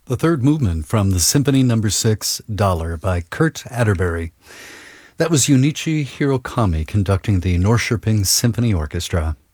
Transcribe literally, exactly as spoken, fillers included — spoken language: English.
The third movement from the Symphony Number six, Dollar by Kurt Atterbury. That was Junichi Hirokami conducting the Norrköping Symphony Orchestra.